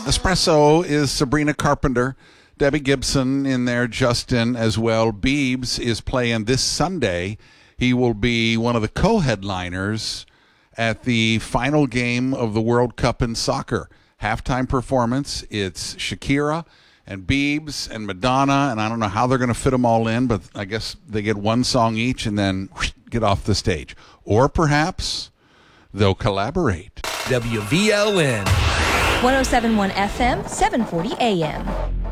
Espresso is Sabrina Carpenter, Debbie Gibson in there, Justin as well. Biebs is playing this Sunday. He will be one of the co-headliners at the final game of the World Cup in soccer. Halftime performance, it's Shakira and Biebs and Madonna, and I don't know how they're going to fit them all in, but I guess they get one song each and then get off the stage. Or perhaps they'll collaborate. WVLN 1071 FM, 740 AM.